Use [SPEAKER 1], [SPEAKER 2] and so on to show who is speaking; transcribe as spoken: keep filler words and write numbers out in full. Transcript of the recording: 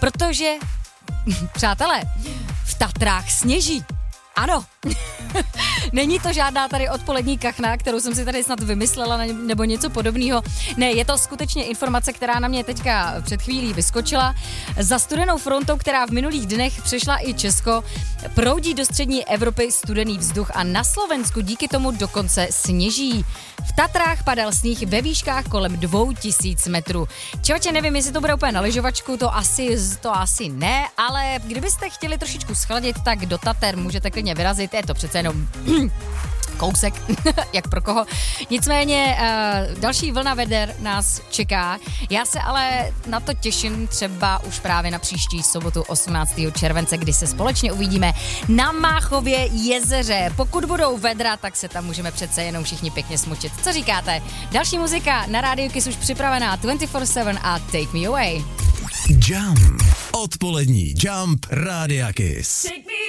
[SPEAKER 1] protože, přátelé, v Tatrách sněží. Ano, není to žádná tady odpolední kachna, kterou jsem si tady snad vymyslela nebo něco podobného. Ne, je to skutečně informace, která na mě teďka před chvílí vyskočila. Za studenou frontou, která v minulých dnech přešla i Česko, proudí do střední Evropy studený vzduch a na Slovensku díky tomu dokonce sněží. V Tatrách padal sníh ve výškách kolem dvou tisíc metrů. Čověče, nevím, jestli to bude úplně na lyžovačku, to asi, to asi ne, ale kdybyste chtěli trošičku schladit, tak do Tater můžete klidně vyrazit, je to přece jenom kousek, jak pro koho. Nicméně uh, další vlna veder nás čeká. Já se ale na to těším třeba už právě na příští sobotu osmnáctého července, kdy se společně uvidíme na Máchově jezeře. Pokud budou vedra, tak se tam můžeme přece jenom všichni pěkně smučit. Co říkáte? Další muzika na Rádiu Kiss už připravená dvacet čtyři sedm a Take Me Away.
[SPEAKER 2] Jump. Odpolední Jump Rádia Kiss.